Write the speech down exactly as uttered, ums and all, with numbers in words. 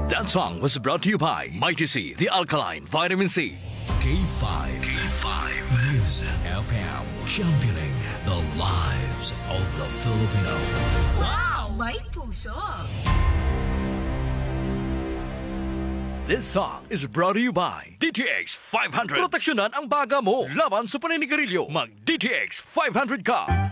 That song was brought to you by Mighty C, the alkaline vitamin C. K five. K five. Music F M. Championing the lives of the Filipino. Wow! May puso! This song is brought to you by D T X five hundred. Proteksyonan ang baga mo laban sa paninigarilyo. Mag D T X five hundred ka.